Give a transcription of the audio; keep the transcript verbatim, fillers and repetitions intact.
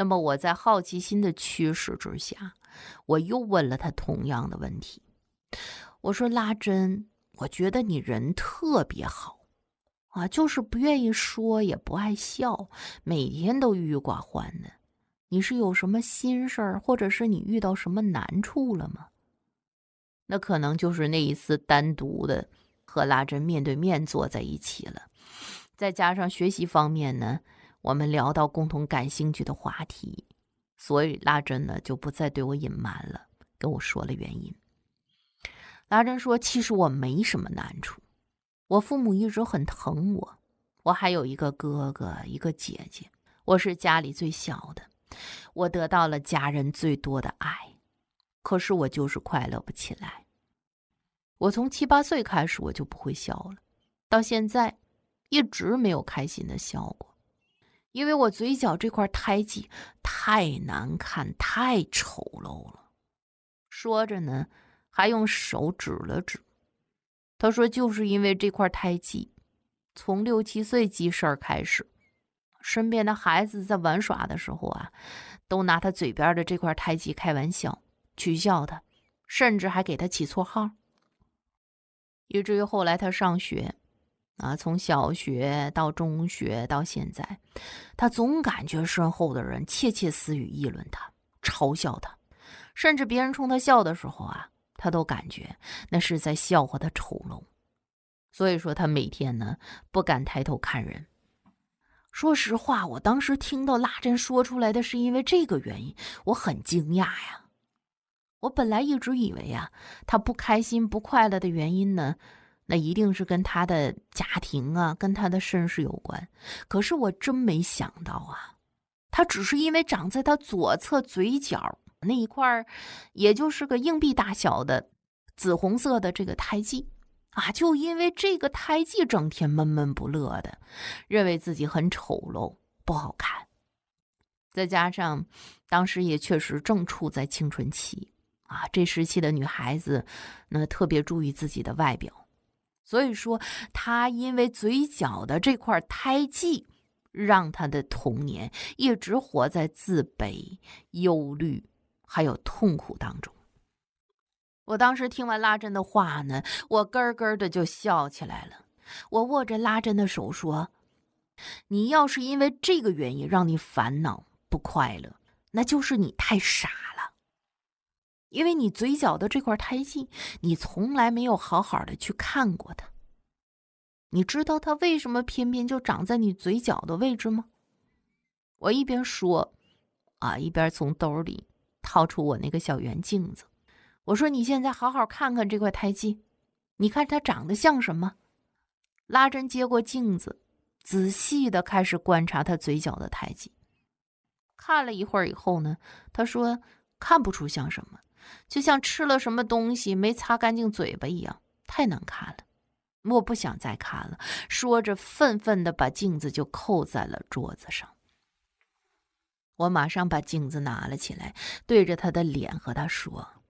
那么我在好奇心的驱使之下，我又问了他同样的问题。我说拉珍，我觉得你人特别好啊，就是不愿意说，也不爱笑，每天都郁郁寡欢的。你是有什么心事儿，或者是你遇到什么难处了吗？那可能就是那一次单独的和拉珍面对面坐在一起了，再加上学习方面呢，我们聊到共同感兴趣的话题，所以拉珍呢就不再对我隐瞒了，跟我说了原因。拉珍说，其实我没什么难处，我父母一直很疼我，我还有一个哥哥一个姐姐，我是家里最小的，我得到了家人最多的爱，可是我就是快乐不起来。我从七八岁开始我就不会笑了，到现在一直没有开心的笑过，因为我嘴角这块胎记太难看太丑陋了。说着呢还用手指了指，他说就是因为这块胎记，从六七岁记事儿开始，身边的孩子在玩耍的时候啊，都拿他嘴边的这块胎记开玩笑，取笑他，甚至还给他起绰号。以至于后来他上学啊，从小学到中学到现在，他总感觉身后的人窃窃私语议论他，嘲笑他，甚至别人冲他笑的时候啊，他都感觉那是在笑话他丑陋。所以说他每天呢不敢抬头看人。说实话，我当时听到拉珍说出来的是因为这个原因，我很惊讶呀。我本来一直以为呀，他不开心不快乐的原因呢，那一定是跟他的家庭啊，跟他的身世有关。可是我真没想到啊，他只是因为长在他左侧嘴角那一块，也就是个硬币大小的紫红色的这个胎记啊，就因为这个胎记整天闷闷不乐的，认为自己很丑陋不好看。再加上当时也确实正处在青春期啊，这时期的女孩子那特别注意自己的外表，所以说她因为嘴角的这块胎记，让她的童年一直活在自卑、忧虑还有痛苦当中。我当时听完拉珍的话呢，我咯咯的就笑起来了。我握着拉珍的手说，你要是因为这个原因让你烦恼不快乐，那就是你太傻了。因为你嘴角的这块胎记，你从来没有好好的去看过它。你知道它为什么偏偏就长在你嘴角的位置吗？我一边说啊，一边从兜里掏出我那个小圆镜子。我说，你现在好好看看这块胎记，你看它长得像什么？拉珍接过镜子，仔细的开始观察他嘴角的胎记。看了一会儿以后呢，他说看不出像什么，就像吃了什么东西没擦干净嘴巴一样，太难看了，我不想再看了。说着愤愤的把镜子就扣在了桌子上。我马上把镜子拿了起来，对着他的脸和他说，